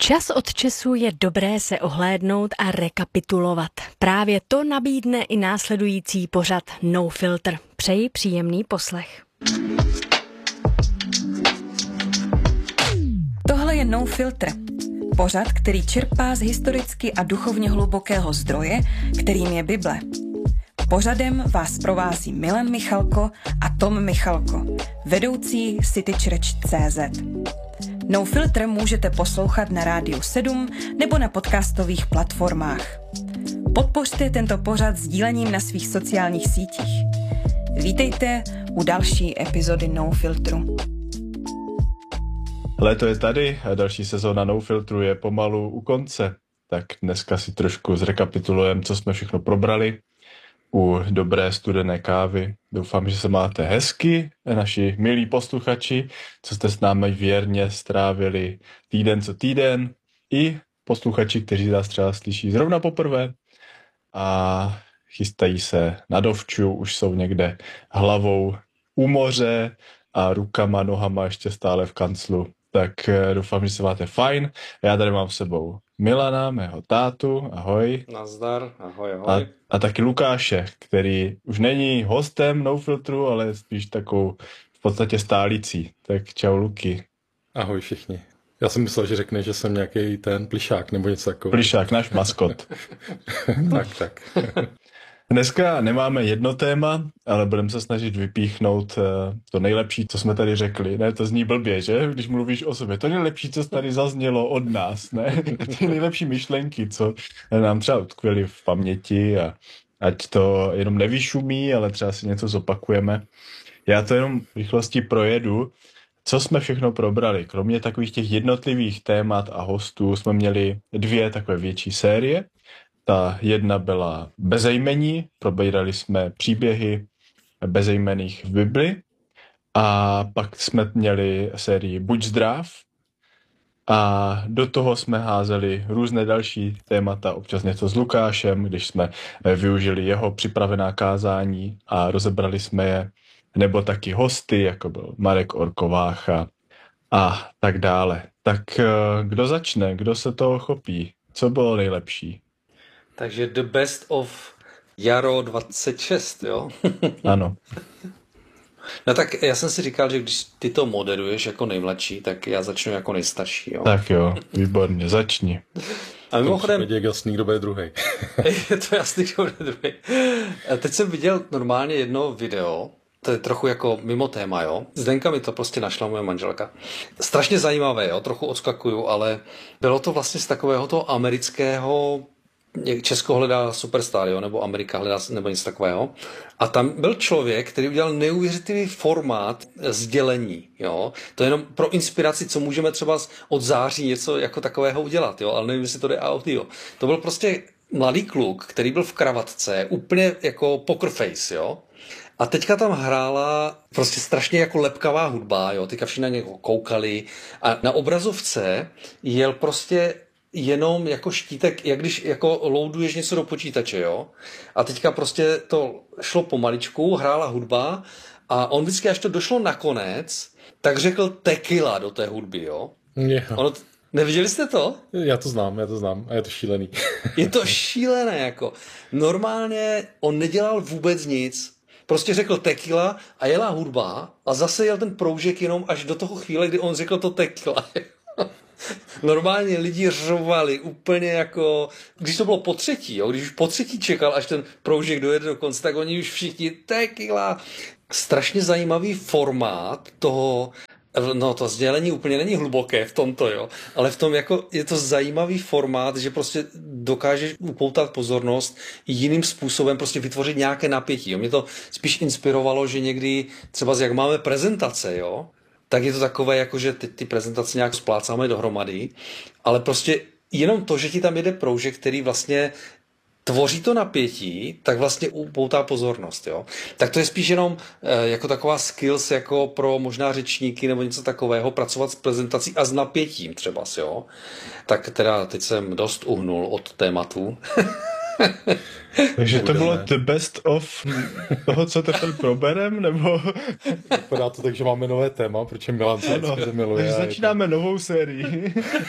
Čas od času je dobré se ohlédnout a rekapitulovat. Právě to nabídne i následující pořad No Filter. Přeji příjemný poslech. Tohle je No Filter. Pořad, který čerpá z historicky a duchovně hlubokého zdroje, kterým je Bible. Pořadem vás provází Milan Michalko a Tom Michalko, vedoucí citychurch.cz. No Filter můžete poslouchat na Rádiu 7 nebo na podcastových platformách. Podpořte tento pořad sdílením na svých sociálních sítích. Vítejte u další epizody No Filtru. Léto je tady a další sezóna No Filtru je pomalu u konce. Tak dneska si trošku zrekapitulujeme, co jsme všechno probrali u dobré studené kávy. Doufám, že se máte hezky, naši milí posluchači, co jste s námi věrně strávili týden co týden, i posluchači, kteří nás třeba slyší zrovna poprvé a chystají se na dovču, už jsou někde hlavou u moře a rukama, nohama ještě stále v kanclu. Tak doufám, že se máte fajn. Já tady mám s sebou Milana, mého tátu, ahoj. Nazdar, ahoj. A taky Lukáše, který už není hostem No Filtru, ale spíš takovou v podstatě stálicí. Tak čau Luky. Ahoj všichni. Já jsem myslel, že řekne, že jsem nějaký ten plišák nebo něco takového. Plišák, náš maskot. tak. Dneska nemáme jedno téma, ale budeme se snažit vypíchnout to nejlepší, co jsme tady řekli. Ne, to zní blbě, že? Když mluvíš o sobě. To nejlepší, co tady zaznělo od nás, ne? Ty nejlepší myšlenky, co nám třeba utkvěly v paměti a ať to jenom nevyšumí, ale třeba si něco zopakujeme. Já to jenom v rychlosti projedu. Co jsme všechno probrali? Kromě takových těch jednotlivých témat a hostů jsme měli 2 takové větší série. Ta jedna byla bezejmení, probírali jsme příběhy bezejmenných v Bibli a pak jsme měli sérii Buď zdrav a do toho jsme házeli různé další témata, občas něco s Lukášem, když jsme využili jeho připravená kázání a rozebrali jsme je, nebo taky hosty, jako byl Marek Orkovácha a tak dále. Tak kdo začne, kdo se toho chopí? Co bylo nejlepší? Takže the best of jaro 26, jo? Ano. No tak já jsem si říkal, že když ty to moderuješ jako nejmladší, tak já začnu jako nejstarší, jo? Tak jo, výborně, začni. A mimochodem... Je jasný, kdo bude druhý. Je to jasný, kdo bude druhý. Teď jsem viděl normálně jedno video, to je trochu jako mimo téma, jo. Zdenka mi to prostě našla moje manželka. Strašně zajímavé, jo, trochu odskakuju, ale bylo to vlastně z takového toho amerického... Česko hledá superstar, jo, nebo Amerika hledá, nebo něco takového. A tam byl člověk, který udělal neuvěřitelný formát sdělení, jo. To je jenom pro inspiraci, co můžeme třeba od září něco jako takového udělat, jo, ale nevím, jestli to jde audio. To byl prostě mladý kluk, který byl v kravatce, úplně jako poker face, jo. A teďka tam hrála prostě strašně jako lepkavá hudba, jo, teďka všichni na něj koukali a na obrazovce jel prostě jenom jako štítek, jak když jako loaduješ něco do počítače, jo. A teďka prostě to šlo pomaličku, hrála hudba a on vždycky, až to došlo nakonec, tak řekl tequila do té hudby, jo. Neviděli jste to? Já to znám a je to šílený. Je to šílené, jako. Normálně on nedělal vůbec nic. Prostě řekl tequila a jela hudba a zase jel ten proužek jenom až do toho chvíle, kdy on řekl to tequila. Normálně lidi řvali úplně jako, když to bylo po třetí, jo, když už po třetí čekal, až ten proužek dojede do konce, tak oni už všichni tequila. Strašně zajímavý formát toho, no to sdělení úplně není hluboké v tomto, jo, ale v tom jako je to zajímavý formát, že prostě dokážeš upoutat pozornost jiným způsobem, prostě vytvořit nějaké napětí, jo. Mě to spíš inspirovalo, že někdy třeba jak máme prezentace, jo, tak je to takové, jako že ty prezentace nějak splácáme dohromady, ale prostě jenom to, že ti tam jede proužek, který vlastně tvoří to napětí, tak vlastně upoutá pozornost, jo. Tak to je spíš jenom jako taková skills jako pro možná řečníky nebo něco takového, pracovat s prezentací a s napětím třeba, jo. Tak teda teď jsem dost uhnul od tématu. Takže to bylo the best of toho, co teďka proberem, nebo? Vypadá to tak, že máme nové téma, protože Milan se miluje. Takže začínáme novou sérii.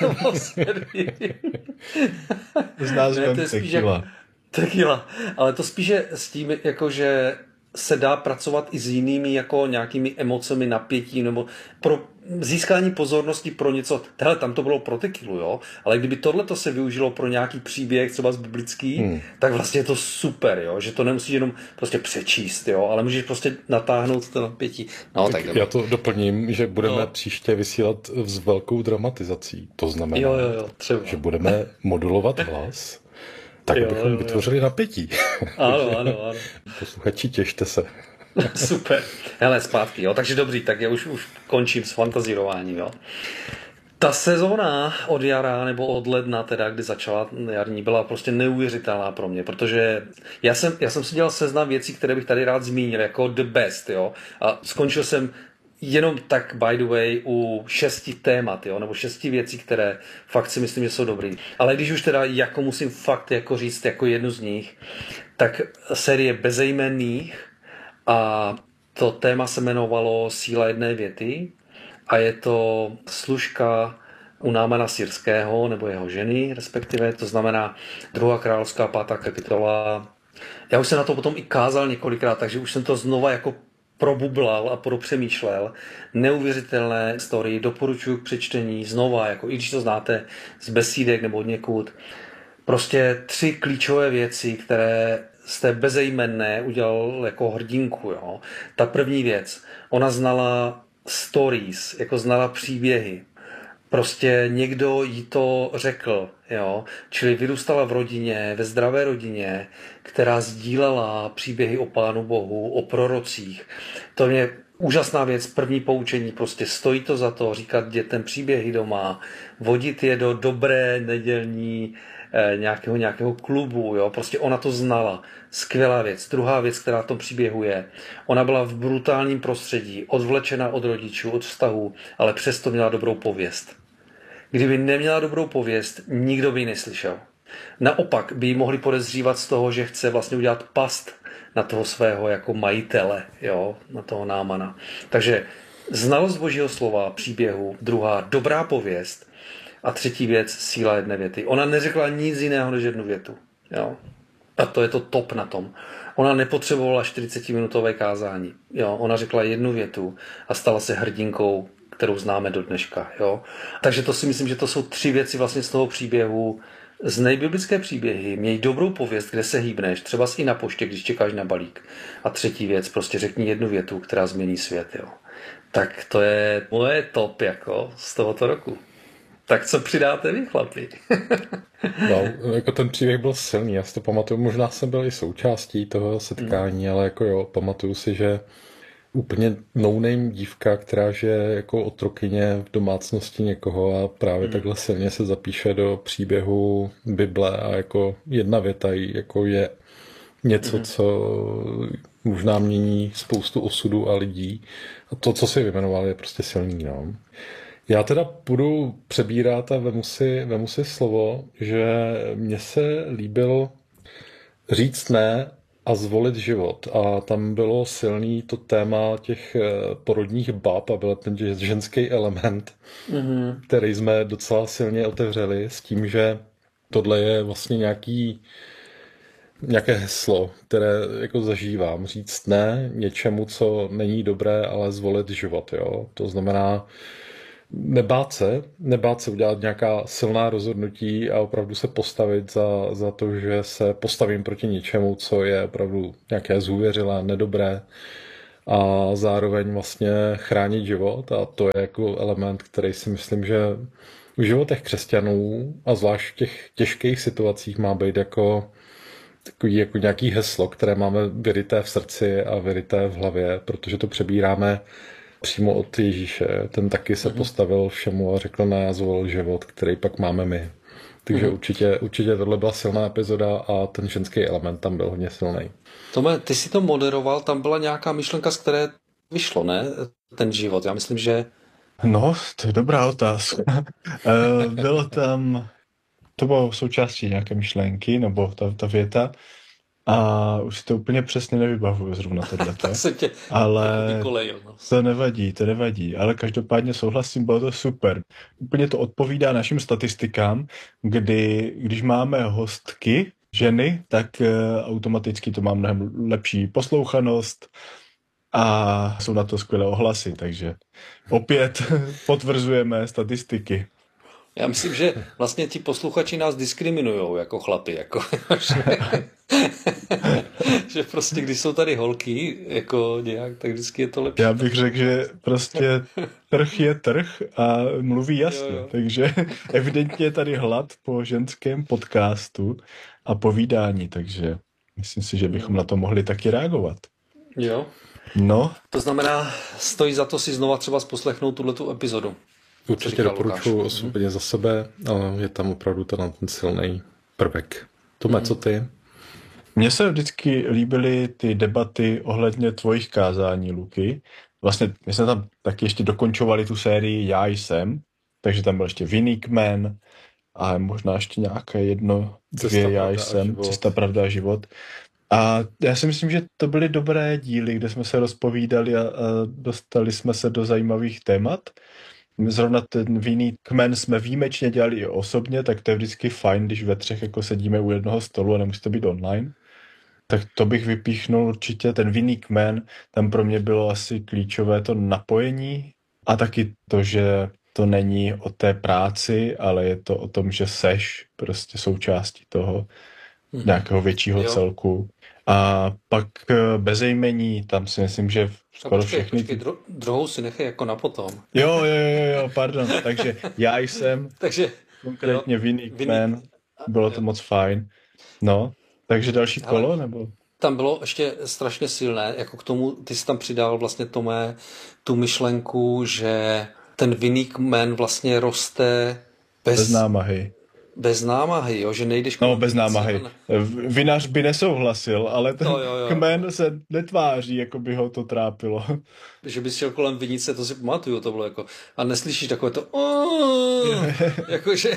S názvem Tequila. Tequila, ale to spíše s tím, jakože se dá pracovat i s jinými jako nějakými emocemi, napětím nebo pro získání pozornosti pro něco. Hele, tam to bylo pro tequilu, jo? Ale kdyby tohleto se využilo pro nějaký příběh, třeba z biblický, tak vlastně je to super, jo? Že to nemusíš jenom prostě přečíst, jo? Ale můžeš prostě natáhnout to napětí. No, tak já to doplním, že budeme příště vysílat s velkou dramatizací. To znamená, třeba. že budeme modulovat hlas, tak abychom vytvořili napětí. Ano. Posluchači, těšte se. Super. Hele, zpátky, jo. Takže dobrý, tak já už končím s fantazírováním, jo. Ta sezóna od jara nebo od ledna, teda, kdy začala jarní, byla prostě neuvěřitelná pro mě, protože já jsem si dělal seznam věcí, které bych tady rád zmínil, jako the best, jo. A skončil jsem jenom tak, by the way, u 6 témat, jo, nebo 6 věcí, které fakt si myslím, že jsou dobrý. Ale když už teda jako musím fakt jako říct jako jednu z nich, tak série Bezejmenných a to téma se jmenovalo Síla jedné věty a je to služka u Námana Syrského, nebo jeho ženy, respektive, to znamená 2. královská 5. kapitola. Já už jsem na to potom i kázal několikrát, takže už jsem to znova jako probublal a propřemýšlel. Neuvěřitelné story, doporučuji k přečtení znova, jako i když to znáte z besídek nebo od někud. Prostě 3 klíčové věci, které z té Bezejmenné udělal jako hrdinku. Jo. Ta první věc, ona znala stories, jako znala příběhy. Prostě někdo jí to řekl, jo. Čili vyrůstala v rodině, ve zdravé rodině, která sdílela příběhy o Pánu Bohu, o prorocích. To je úžasná věc, první poučení, prostě stojí to za to, říkat dětem příběhy doma, vodit je do dobré nedělní nějakého klubu, jo. Prostě ona to znala. Skvělá věc. Druhá věc, která v tom příběhu je, ona byla v brutálním prostředí, odvlečena od rodičů, od vztahu, ale přesto měla dobrou pověst. Kdyby neměla dobrou pověst, nikdo by ji neslyšel. Naopak by ji mohli podezřívat z toho, že chce vlastně udělat past na toho svého jako majitele, jo, na toho Námana. Takže znalost Božího slova, příběhu, druhá dobrá pověst a třetí věc síla jedné věty. Ona neřekla nic jiného než jednu větu, jo. A to je to top na tom. Ona nepotřebovala 40-minutové kázání. Jo? Ona řekla jednu větu a stala se hrdinkou, kterou známe do dneška. Jo? Takže to si myslím, že to jsou 3 věci vlastně z toho příběhu. Z nejbiblické příběhy měj dobrou pověst, kde se hýbneš, třeba i na poště, když čekáš na balík. A třetí věc, prostě řekni jednu větu, která změní svět. Jo? Tak to je moje top jako z tohoto roku. Tak co přidáte vy, chlapi? No, jako ten příběh byl silný, já si to pamatuju, možná jsem byl i součástí toho setkání, ale jako jo, pamatuju si, že úplně no-name dívka, která žije jako otrokyně v domácnosti někoho a právě takhle silně se zapíše do příběhu Bible a jako jedna věta jako je něco, co možná mění spoustu osudů a lidí. A to, co si vyjmenoval, je prostě silný, no. Já teda budu přebírat a vemu si slovo, že mně se líbil říct ne a zvolit život. A tam bylo silný to téma těch porodních bab a byl ten ženský element, který jsme docela silně otevřeli s tím, že tohle je vlastně nějaké heslo, které jako zažívám. Říct ne něčemu, co není dobré, ale zvolit život. Jo? To znamená nebát se udělat nějaká silná rozhodnutí a opravdu se postavit za to, že se postavím proti něčemu, co je opravdu nějaké zůvěřilé, nedobré a zároveň vlastně chránit život a to je jako element, který si myslím, že v životech křesťanů a zvlášť v těch těžkých situacích má být jako takový jako nějaký heslo, které máme vyryté v srdci a vyryté v hlavě, protože to přebíráme přímo od Ježíše. Ten taky se postavil všemu a řekl ne, já zvolil život, který pak máme my. Takže určitě tohle byla silná epizoda a ten ženský element tam byl hodně silný. Tome, ty si to moderoval, tam byla nějaká myšlenka, z které vyšlo, ne? Ten život. Já myslím, že... No, to je dobrá otázka. Bylo tam... To bylo součástí nějaké myšlenky, nebo ta věta. a už si to úplně přesně nevybavuju zrovna tohleto. Tak jsem tě ale vykolejil. No. to nevadí, ale každopádně souhlasím, bylo to super. Úplně to odpovídá našim statistikám, když máme hostky, ženy, tak automaticky to má mnohem lepší poslouchanost a jsou na to skvělé ohlasy, takže opět potvrzujeme statistiky. Já myslím, že vlastně ti posluchači nás diskriminujou jako chlapi, jako, že prostě když jsou tady holky, jako nějak, tak vždycky je to lepší. Já bych řekl, že prostě trh je trh a mluví jasně, Jo. takže evidentně je tady hlad po ženském podcastu a povídání, takže myslím si, že bychom na to mohli taky reagovat. Jo. No, To znamená, stojí za to si znova třeba poslechnout tuhletu epizodu. Určitě doporučuji osobně za sebe, ale je tam opravdu ten silný prvek. Tome, co ty? mně se vždycky líbily ty debaty ohledně tvojich kázání, Luky. Vlastně my jsme tam taky ještě dokončovali tu sérii Já jsem, takže tam byl ještě Vinný kmen a možná ještě nějaké jedno, dvě Já jsem, Cesta, pravda a život. A já si myslím, že to byly dobré díly, kde jsme se rozpovídali a dostali jsme se do zajímavých témat. Zrovna ten Vinný kmen jsme výjimečně dělali i osobně, tak to je vždycky fajn, když ve třech jako sedíme u jednoho stolu a nemusí to být online. Tak to bych vypíchnul určitě. Ten Vinný kmen, tam pro mě bylo asi klíčové to napojení a taky to, že to není o té práci, ale je to o tom, že seš prostě součástí toho nějakého většího celku. A pak bezejmení, tam si myslím, že skoro všechny... Druhou si nechej jako na potom. Jo, pardon. Takže Já jsem, Takže konkrétně Vinný kmen, bylo to moc fajn. No, takže další kolo, nebo? Tam bylo ještě strašně silné, jako k tomu, ty jsi tam přidal vlastně Tome tu myšlenku, že ten Vinný kmen vlastně roste bez námahy. Bez námahy, jo, že nejdeš... No, bez námahy. Vinař by nesouhlasil, ale ten kmen se netváří, jako by ho to trápilo. Že bys šel kolem vinice, to si pamatuju, to bylo jako... A neslyšíš takové to... Jakože...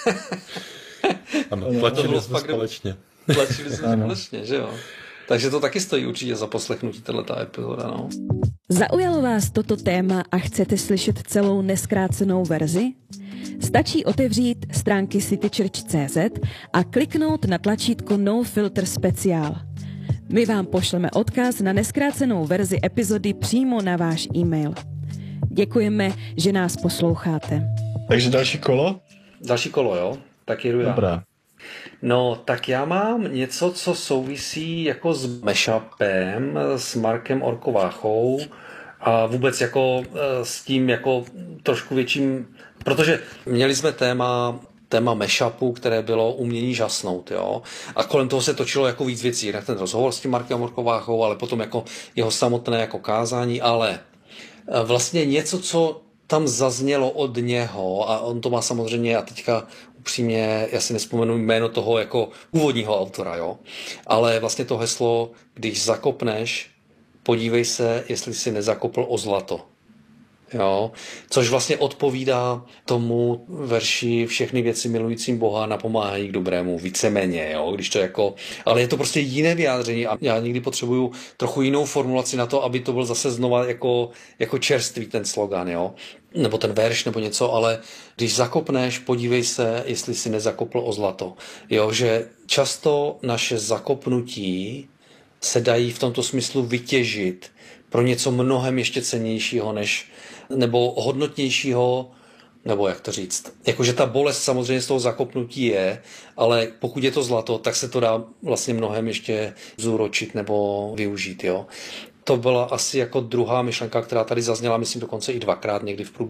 Ano, tlačili jsme společně. Tlačili jsme společně, že jo. Takže to taky stojí určitě za poslechnutí tato epizoda, no. Zaujalo vás toto téma a chcete slyšet celou nezkrácenou verzi? Stačí otevřít stránky citychurch.cz a kliknout na tlačítko No Filter speciál. My vám pošleme odkaz na nezkrácenou verzi epizody přímo na váš e-mail. Děkujeme, že nás posloucháte. Takže další kolo? Další kolo, jo? Tak jedu já. Dobrá. No, tak já mám něco, co souvisí jako s mashupem, s Markem Orkováchou a vůbec jako s tím jako trošku větším, protože měli jsme téma mashupu, které bylo umění žasnout, jo. A kolem toho se točilo jako víc věcí, jinak ten rozhovor s tím Markem Orkováchou, ale potom jako jeho samotné jako kázání, ale vlastně něco, co tam zaznělo od něho, a on to má samozřejmě, a teďka upřímně, já si nespomenu jméno toho jako původního autora, jo, ale vlastně to heslo, když zakopneš, podívej se, jestli si nezakopl o zlato. Jo, což vlastně odpovídá tomu verši všechny věci milujícím Boha napomáhají k dobrému, víceméně, jo, když to jako, ale je to prostě jiné vyjádření a já někdy potřebuju trochu jinou formulaci na to, aby to byl zase znova jako čerstvý ten slogan, jo, nebo ten verš nebo něco, ale když zakopneš, podívej se, jestli si nezakopl o zlato, jo, že často naše zakopnutí se dají v tomto smyslu vytěžit pro něco mnohem ještě cennějšího nebo hodnotnějšího, nebo jak to říct. Jakože ta bolest samozřejmě z toho zakopnutí je, ale pokud je to zlato, tak se to dá vlastně mnohem ještě zúročit nebo využít, jo. To byla asi jako druhá myšlenka, která tady zazněla, myslím dokonce i dvakrát někdy v průběhu